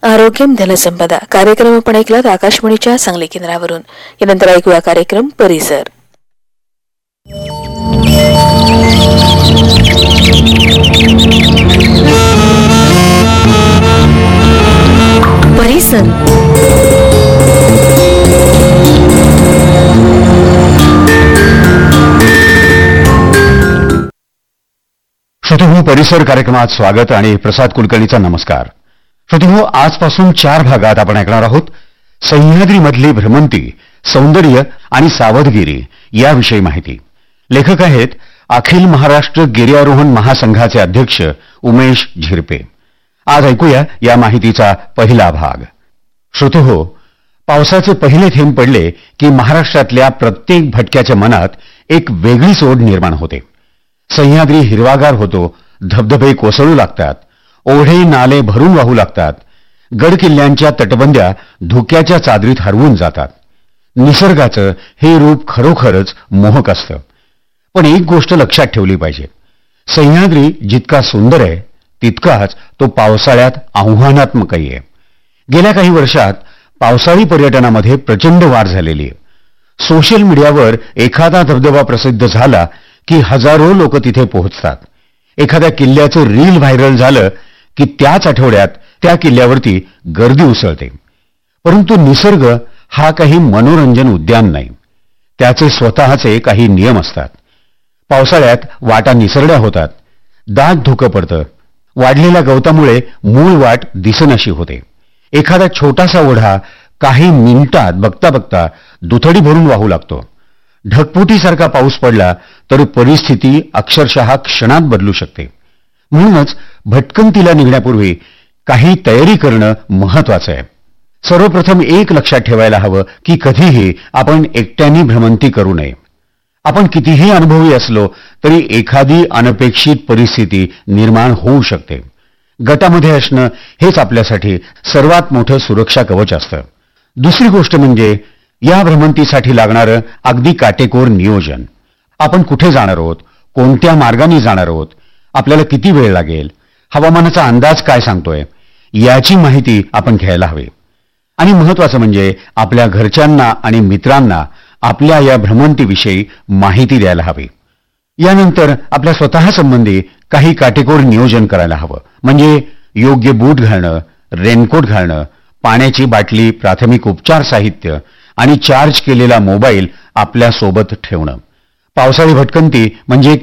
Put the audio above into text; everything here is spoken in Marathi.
आरोग्यम धनसंपदा कार्यक्रम आपण ऐकलात आकाशवाणीच्या सांगली केंद्रावरून. यानंतर ऐकूया कार्यक्रम परिसर. परिसर श्रोतेहो, परिसर कार्यक्रमात स्वागत आणि प्रसाद कुलकर्णीचा नमस्कार. श्रोतेहो, आजपासून 4 भागात आपण ऐकणार आहोत सह्याद्रीमधली भ्रमंती, सौंदर्य आणि सावधगिरी याविषयी माहिती. लेखक आहेत अखिल महाराष्ट्र गिर्यारोहण महासंघाचे अध्यक्ष उमेश झिरपे. आज ऐकूया या माहितीचा पहिला भाग. श्रोतेहो, पावसाचे पहिले थेंब पडले की महाराष्ट्रातल्या प्रत्येक भटक्याच्या मनात एक वेगळीच ओढ निर्माण होते. सह्याद्री हिरवागार होतो, धबधबे कोसळू लागतात, ओढे नाले भरून वाहू लागतात, गडकिल्ल्यांच्या तटबंद्या धुक्याच्या चादरीत हरवून जातात. निसर्गाचं हे रूप खरोखरच मोहक असतं. पण एक गोष्ट लक्षात ठेवली पाहिजे, सह्याद्री जितका सुंदर आहे तितकाच तो पावसाळ्यात आव्हानात्मकही आहे. गेल्या काही वर्षात पावसाळी पर्यटनामध्ये प्रचंड वाढ झालेली आहे. सोशल मीडियावर एखादा धबधबा प्रसिद्ध झाला की हजारो लोक तिथे पोहोचतात. एखाद्या किल्ल्याचं रील व्हायरल झालं की त्याच आठवड्यात त्या किल्ल्यावरती गर्दी उसळते. परंतु निसर्ग हा काही मनोरंजन उद्यान नाही. त्याचे स्वतःचे काही नियम असतात. पावसाळ्यात वाटा निसरड्या होतात, दाट धुकं पडतं, वाढलेल्या गवतामुळे मूळ वाट दिसेनाशी होते. एखादा छोटासा ओढा काही मिनिटात बघता बघता दुथडी भरून वाहू लागतो. ढगफुटीसारखा पाऊस पडला तर परिस्थिती अक्षरशः क्षणात बदलू शकते. म्हणूनच भटकंतीला निघण्यापूर्वी काही तयारी करणं महत्वाचं आहे. सर्वप्रथम एक लक्षात ठेवायला हवं की कधीही आपण एकट्याने भ्रमंती करू नये. आपण कितीही अनुभवी असलो तरी एखादी अनपेक्षित परिस्थिती निर्माण होऊ शकते. गटामध्ये असणं हेच आपल्यासाठी सर्वात मोठं सुरक्षा कवच असतं. दुसरी गोष्ट म्हणजे या भ्रमंतीसाठी लागणारं अगदी काटेकोर नियोजन. आपण कुठे जाणार आहोत, कोणत्या मार्गाने जाणार आहोत, आपल्याला किती वेळ लागेल, हवामानाचा अंदाज काय सांगतोय याची माहिती आपण घ्यायला हवी. आणि महत्वाचं म्हणजे आपल्या घरच्यांना आणि मित्रांना आपल्या या भ्रमंतीविषयी माहिती द्यायला हवी. यानंतर आपल्या स्वतः संबंधी काही काटेकोर नियोजन करायला हवं. म्हणजे योग्य बूट घालणं, रेनकोट घालणं, पाण्याची बाटली, प्राथमिक उपचार साहित्य आणि चार्ज केलेला मोबाईल आपल्या सोबत ठेवणं. पावसाळी भटकंती म्हणजे